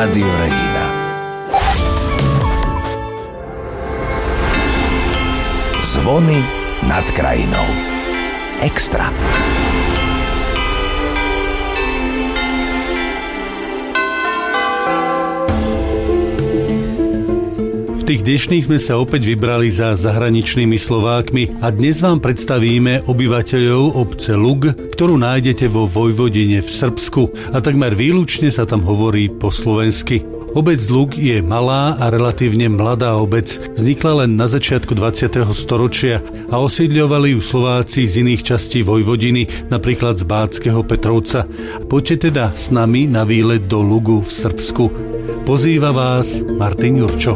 Rádio Regina. Zvony nad krajinou. Extra. V tých dnešných sme sa opäť vybrali za zahraničnými Slovákmi a dnes vám predstavíme obyvateľov obce Lug, ktorú nájdete vo Vojvodine v Srbsku a takmer výlučne sa tam hovorí po slovensky. Obec Lug je malá a relatívne mladá obec. Vznikla len na začiatku 20. storočia a osídľovali ju Slováci z iných častí Vojvodiny, napríklad z Bátskeho Petrovca. Poďte teda s nami na výlet do Lugu v Srbsku. Pozýva vás Martin Jurčo.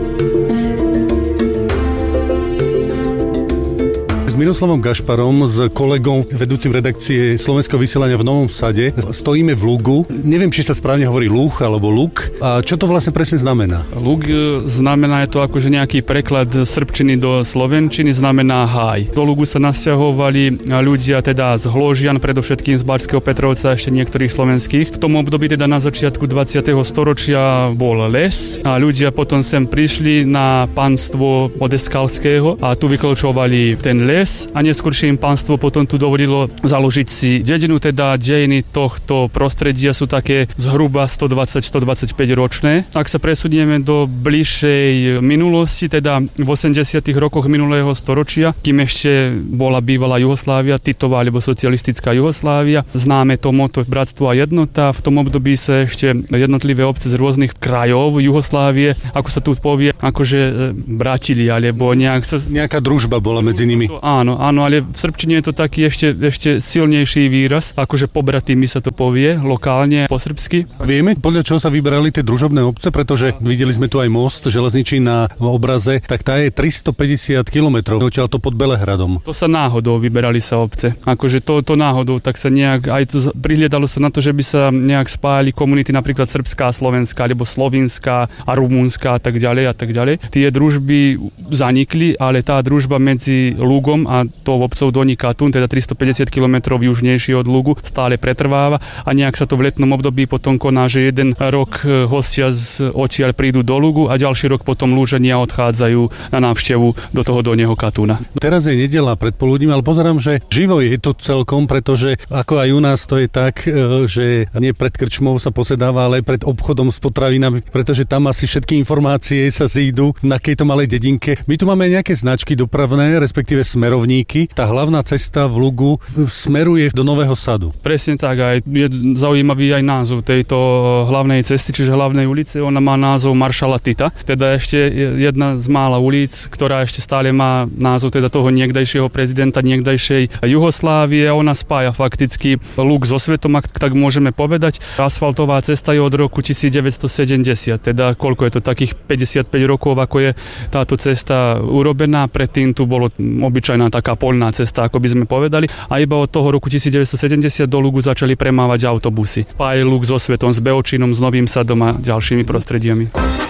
S Miroslavom Gašparom, s kolegom, vedúcim redakcie Slovenského vysielania v Novom Sade, stojíme v Lugu. Neviem, či sa správne hovorí Lug alebo Lug. A čo to vlastne presne znamená? Lug znamená to akože nejaký preklad srbčiny do slovenčiny, znamená háj. Do Lugu sa nasťahovali ľudia teda z Hložian, predovšetkým z Bátskeho Petrovca a ešte niektorých slovenských. V tom období teda na začiatku 20. storočia bol les a ľudia potom sem prišli na panstvo Odeskalského a tu vyklčovali ten les a neskôršie im pánstvo potom tu dovolilo založiť si dedinu, teda dejiny tohto prostredia sú také zhruba 120-125 ročné. Ak sa presunieme do bližšej minulosti, teda v 80. rokoch minulého storočia, kým ešte bola bývalá Juhoslávia, Titová alebo socialistická Juhoslávia, známe to motto Bratstvo a jednota, v tom období sa ešte jednotlivé obce z rôznych krajov Juhoslávie, ako sa tu povie, akože bratili, alebo nejaká družba bola medzi nimi. Áno, ale v srbčine je to taký ešte silnejší výraz, akože pobratými sa to povie lokálne po srbsky. Vieme, podľa čoho sa vyberali tie družobné obce, pretože videli sme tu aj most železničí na obraze, tak tá je 350 km odtiaľto pod Belehradom. To sa náhodou vyberali sa obce. Akože to náhodou, tak sa nejak aj to prihliadalo sa na to, že by sa nejak spájali komunity napríklad srbská, slovenská, alebo slovinská a rumúnska a tak ďalej a tak ďalej. Tie družby zanikli, ale tá družba medzi Lugom a tou obcov Donji Katún, teda 350 km južnejšie od Lugu, stále pretrváva a nejak sa to v letnom období potom koná, že jeden rok hostia z odtiaľ prídu do Lugu a ďalší rok potom Lúžania odchádzajú na návštevu do toho Donjeho Katúna. Teraz je nedeľa predpoludním, ale pozerám, že živo je to celkom, pretože ako aj u nás to je tak, že nie pred krčmou sa posedáva, ale pred obchodom s potravinami, pretože tam asi všetky informácie sa zídu na tejto malej dedinke. My tu máme nejaké značky dopravné, respektíve smerovníky. Tá hlavná cesta v Lugu smeruje do Nového Sadu. Presne tak, aj je zaujímavý aj názov tejto hlavnej cesty, čiže hlavnej ulice. Ona má názov Maršala Tita, teda ešte jedna z mála ulic, ktorá ešte stále má názov teda toho niekdajšieho prezidenta niekdajšej Juhoslávie. Ona spája fakticky Lug so svetom, ak tak môžeme povedať. Asfaltová cesta je od roku 1970, teda koľko je to, takých 55 rokov, ako je táto cesta urobená. Predtým tu bolo obyčajná taká poľná cesta, ako by sme povedali. A iba od toho roku 1970 do Lugu začali premávať autobusy. Spájali Lug so svetom, s Beočínom, s Novým Sadom a ďalšími prostrediami.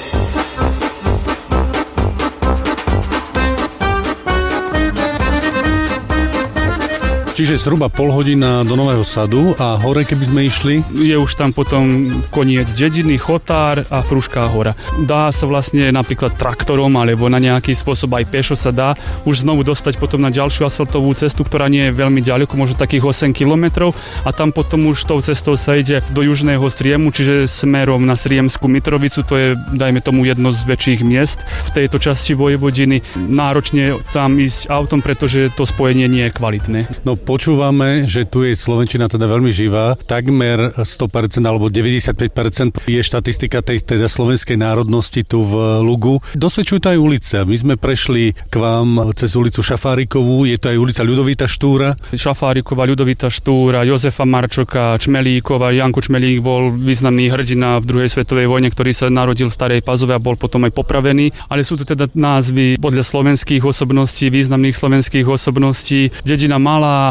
Čiže zhruba pol hodina do Nového Sadu a hore, keby sme išli? Je už tam potom koniec dediny, Chotár a Frušká hora. Dá sa vlastne napríklad traktorom alebo na nejaký spôsob aj pešo sa dá už znovu dostať potom na ďalšiu asfaltovú cestu, ktorá nie je veľmi ďaleko, možno takých 8 kilometrov a tam potom už tou cestou sa ide do južného Striemu, čiže smerom na Sriemskú Mitrovicu, to je, dajme tomu, jedno z väčších miest v tejto časti Vojvodiny. Náročne tam ísť autom, pretože to spojenie nie je kvalitné. No, počúvame, že tu je slovenčina teda veľmi živá. Takmer 100% alebo 95% je štatistika tej teda slovenskej národnosti tu v Lugu. Dosvedčujú to aj ulice. My sme prešli k vám cez ulicu Šafárikovú, je to aj ulica Ľudovita Štúra. Šafárikova, Ľudovita Štúra, Jozefa Marčoka, Čmelíkova. Janko Čmelík bol významný hrdina v druhej svetovej vojne, ktorý sa narodil v Starej Pazove a bol potom aj popravený. Ale sú to teda názvy podľa slovenských osobností, významných slovenských osobností. Dedina malá,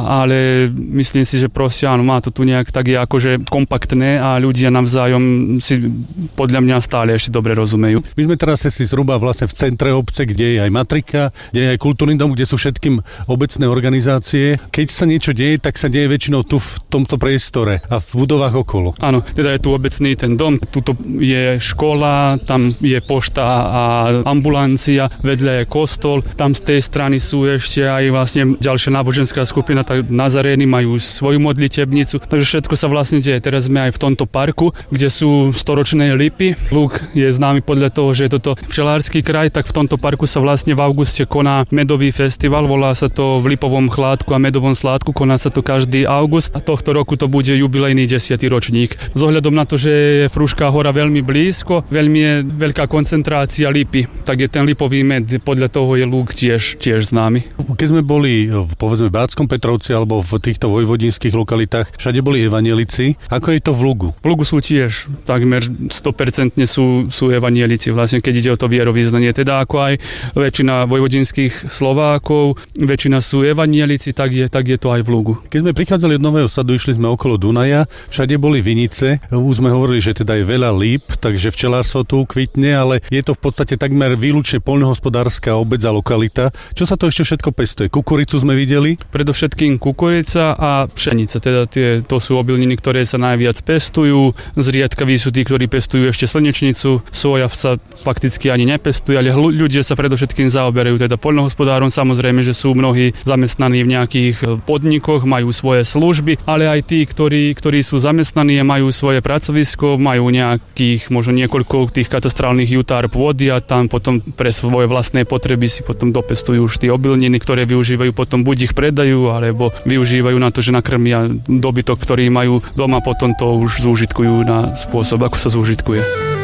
ale myslím si, že proste áno, má to tu nejak tak je akože kompaktné a ľudia navzájom si podľa mňa stále ešte dobre rozumejú. My sme teraz si zhruba vlastne v centre obce, kde je aj matrika, kde je aj kultúrny dom, kde sú všetkým obecné organizácie. Keď sa niečo deje, tak sa deje väčšinou tu v tomto priestore a v budovách okolo. Áno, teda je tu obecný ten dom, tuto je škola, tam je pošta a ambulancia, vedľa je kostol, tam z tej strany sú ešte aj vlastne ďalšia náboženská skupina, tak Nazaréni majú svoju modlitebnicu, takže všetko sa vlastne deje. Teraz sme aj v tomto parku, kde sú storočné lipy. Lúk je známy podľa toho, že je toto včelársky kraj, tak v tomto parku sa vlastne v auguste koná medový festival, volá sa to v lipovom chládku a medovom sládku, koná sa to každý august a tohto roku to bude jubilejný 10. ročník. Z ohľadom na to, že je Frúška hora veľmi blízko, veľmi je veľká koncentrácia lipy, tak je ten lipový med, podľa toho je Lúk tiež známy. Keď sme boli povedzme v Bátskom Petrovci alebo v týchto vojvodinských lokalitách, všade boli evanielici. Ako je to v Lugu? V Lugu sú tiež takmer 100% sú evanielici, vlastne keď ide o to vierovyznanie. Teda ako aj väčšina vojvodinských Slovákov, väčšina sú evanielici, tak je to aj v Lugu. Keď sme prichádzali od Nového Sadu, išli sme okolo Dunaja, všade boli vinice. Už sme hovorili, že teda je veľa líp, takže včelárstvo tu kvitne, ale je to v podstate takmer výlučne poľnohospodárska obec a lokalita. Čo sa to ešte všetko pestuje? Kukuricu sme videli? Predovšetkým kukurica a pšenica, teda to sú obilniny, ktoré sa najviac pestujú. Zriedkaví sú tí, ktorí pestujú ešte slnečnicu. Soja sa fakticky ani nepestuje, ale ľudia sa predovšetkým zaoberajú teda poľnohospodárom. Samozrejme, že sú mnohí zamestnaní v nejakých podnikoch, majú svoje služby, ale aj tí, ktorí sú zamestnaní a majú svoje pracovisko, majú nejakých možno niekoľko tých katastrálnych jutár pôdy a tam potom pre svoje vlastné potreby si potom dopestujú už tie obilniny, ktoré využívajú potom buď ich predajú, alebo využívajú na to, že nakrmia dobytok, ktorý majú doma, potom to už zúžitkujú na spôsob, ako sa zúžitkuje.